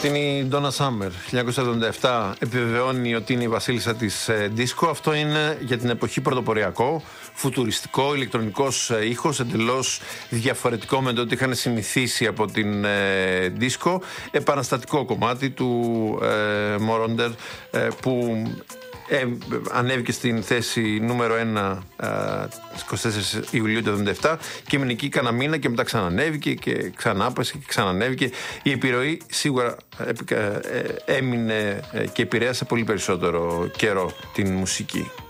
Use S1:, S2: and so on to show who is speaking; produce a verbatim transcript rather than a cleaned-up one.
S1: Αυτή είναι η Donna Summer. χίλια εννιακόσια εβδομήντα επτά επιβεβαιώνει ότι είναι η βασίλισσα της δίσκο. Αυτό είναι για την εποχή πρωτοποριακό, φουτουριστικό, ηλεκτρονικός ήχος, εντελώς διαφορετικό με το ότι είχαν συνηθίσει από την δίσκο. Επαναστατικό κομμάτι του ε, Moroder ε, που Ε, ανέβηκε στην θέση νούμερο ένα στις είκοσι τέσσερις Ιουλίου του εβδομήντα επτά και έμεινε εκεί κανένα μήνα και μετά ξανανέβηκε και ξανάπεσε και ξανανέβηκε. Η επιρροή σίγουρα ε, ε, έμεινε και επηρέασε πολύ περισσότερο καιρό την μουσική.